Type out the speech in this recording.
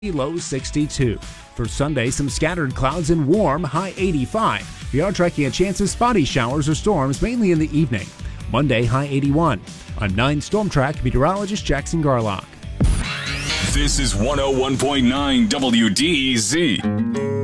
low 62. For Sunday, some scattered clouds and warm, high 85. We are tracking a chance of spotty showers or storms mainly in the evening. Monday, high 81. I'm 9 Storm Track meteorologist Jackson Garlock. This is 101.9 WDEZ.